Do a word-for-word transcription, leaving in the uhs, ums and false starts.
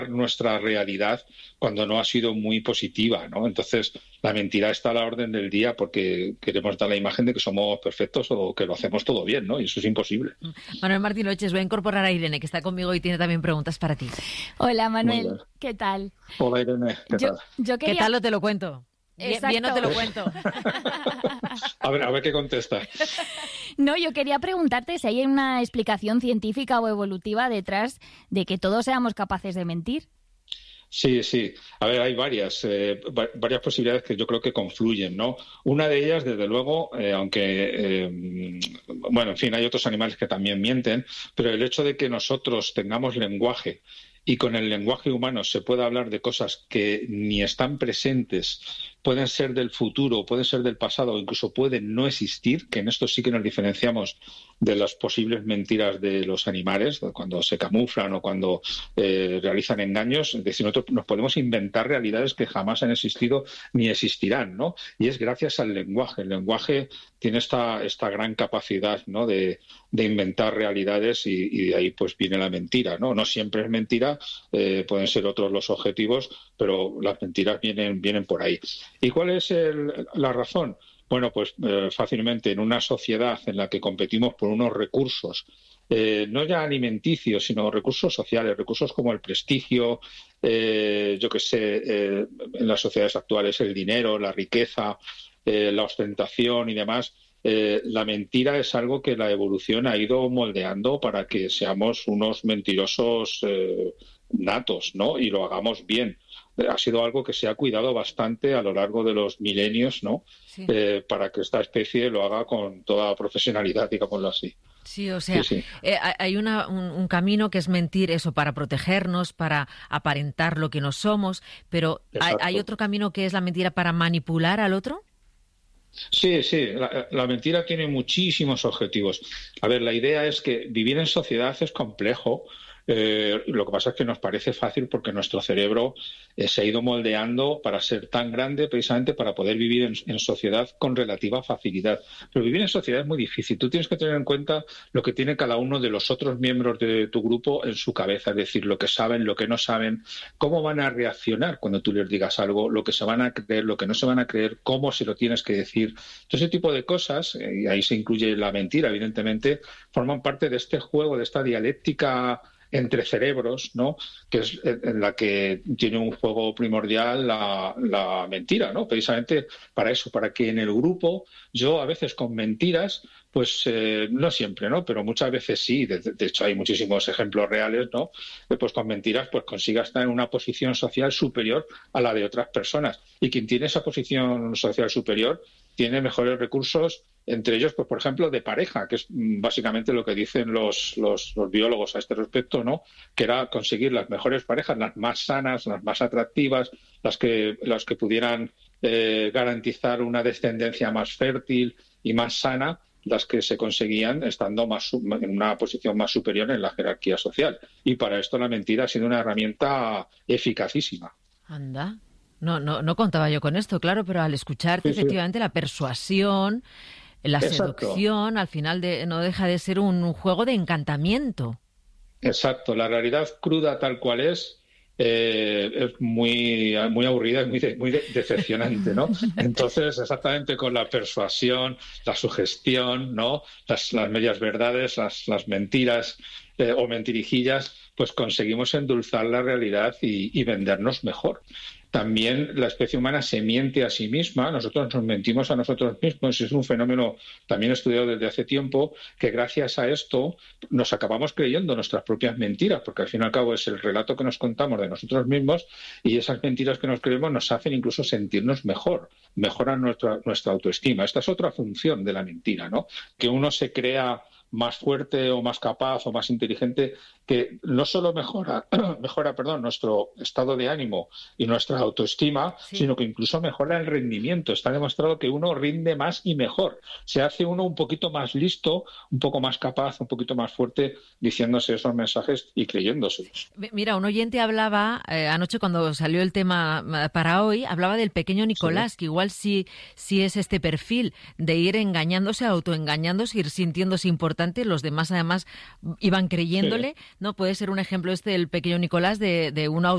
nuestra realidad cuando no ha sido muy positiva, ¿no? Entonces, la mentira está a la orden del día porque queremos dar la imagen de que somos perfectos o que lo hacemos todo bien, ¿no? Y eso es imposible. Manuel Martín Loches, voy a incorporar a Irene, que está conmigo y tiene también preguntas para ti. Hola, Manuel, ¿qué tal? Hola, Irene, ¿qué yo, tal? Yo quería... ¿Qué tal o te lo cuento? Bien, bien no te lo cuento. A ver, a ver qué contesta. No, yo quería preguntarte si hay una explicación científica o evolutiva detrás de que todos seamos capaces de mentir. Sí, sí. A ver, hay varias, eh, varias posibilidades que yo creo que confluyen, ¿no? Una de ellas, desde luego, eh, aunque, eh, bueno, en fin, hay otros animales que también mienten, pero el hecho de que nosotros tengamos lenguaje y con el lenguaje humano se pueda hablar de cosas que ni están presentes, pueden ser del futuro, pueden ser del pasado, o incluso pueden no existir, que en esto sí que nos diferenciamos de las posibles mentiras de los animales, cuando se camuflan o cuando eh, realizan engaños. Es decir, nosotros nos podemos inventar realidades que jamás han existido ni existirán, ¿no? Y es gracias al lenguaje. El lenguaje tiene esta, esta gran capacidad, ¿no?, de, de inventar realidades y, y de ahí pues viene la mentira, ¿no? No siempre es mentira, eh, pueden ser otros los objetivos, pero las mentiras vienen, vienen por ahí. ¿Y cuál es el, la razón? Bueno, pues eh, fácilmente en una sociedad en la que competimos por unos recursos, eh, no ya alimenticios, sino recursos sociales, recursos como el prestigio, eh, yo qué sé, eh, en las sociedades actuales el dinero, la riqueza, eh, la ostentación y demás. Eh, la mentira es algo que la evolución ha ido moldeando para que seamos unos mentirosos eh, natos, ¿no? Y lo hagamos bien. Ha sido algo que se ha cuidado bastante a lo largo de los milenios, ¿no? Sí. Eh, para que esta especie lo haga con toda profesionalidad, digámoslo así. Sí, o sea, sí, sí. Eh, hay una, un, un camino que es mentir eso para protegernos, para aparentar lo que no somos, pero ¿hay, ¿hay otro camino que es la mentira para manipular al otro? Sí, sí, la, la mentira tiene muchísimos objetivos. A ver, la idea es que vivir en sociedad es complejo. Eh, lo que pasa es que nos parece fácil porque nuestro cerebro eh, se ha ido moldeando para ser tan grande precisamente para poder vivir en, en sociedad con relativa facilidad. Pero vivir en sociedad es muy difícil. Tú tienes que tener en cuenta lo que tiene cada uno de los otros miembros de tu grupo en su cabeza, es decir, lo que saben, lo que no saben, cómo van a reaccionar cuando tú les digas algo, lo que se van a creer, lo que no se van a creer, cómo se lo tienes que decir. Todo ese tipo de cosas, eh, y ahí se incluye la mentira, evidentemente, forman parte de este juego, de esta dialéctica entre cerebros, ¿no?, que es en la que tiene un juego primordial la, la mentira, ¿no? Precisamente para eso, para que en el grupo yo a veces con mentiras, pues eh, no siempre, ¿no?, pero muchas veces sí, de, de hecho hay muchísimos ejemplos reales, ¿no?, pues con mentiras pues consiga estar en una posición social superior a la de otras personas. Y quien tiene esa posición social superior tiene mejores recursos, entre ellos, pues por ejemplo, de pareja, que es básicamente lo que dicen los, los, los biólogos a este respecto, ¿no?, que era conseguir las mejores parejas, las más sanas, las más atractivas, las que, las que pudieran eh, garantizar una descendencia más fértil y más sana, las que se conseguían estando más en una posición más superior en la jerarquía social. Y para esto la mentira ha sido una herramienta eficacísima. Anda. No, no, no contaba yo con esto, claro, pero al escucharte, sí, efectivamente, sí, la persuasión, la Exacto. seducción, al final de, no deja de ser un juego de encantamiento. Exacto. La realidad cruda tal cual es, eh, es muy, muy aburrida, es muy, de, muy de, decepcionante, ¿no? Entonces, exactamente con la persuasión, la sugestión, ¿no?, las, las medias verdades, las, las mentiras eh, o mentirijillas, pues conseguimos endulzar la realidad y, y vendernos mejor. También la especie humana se miente a sí misma, nosotros nos mentimos a nosotros mismos, es un fenómeno también estudiado desde hace tiempo, que gracias a esto nos acabamos creyendo nuestras propias mentiras, porque al fin y al cabo es el relato que nos contamos de nosotros mismos y esas mentiras que nos creemos nos hacen incluso sentirnos mejor, mejoran nuestra, nuestra autoestima. Esta es otra función de la mentira, ¿no?, que uno se crea más fuerte o más capaz o más inteligente, que no solo mejora, mejora perdón, nuestro estado de ánimo y nuestra autoestima, sí, sino que incluso mejora el rendimiento. Está demostrado que uno rinde más y mejor. Se hace uno un poquito más listo, un poco más capaz, un poquito más fuerte, diciéndose esos mensajes y creyéndoselos. Mira, un oyente hablaba, eh, anoche cuando salió el tema para hoy, hablaba del pequeño Nicolás, sí, que igual sí, sí es este perfil de ir engañándose, autoengañándose, ir sintiéndose importante importante, los demás además iban creyéndole, sí. ¿no? Puede ser un ejemplo este del pequeño Nicolás de, de una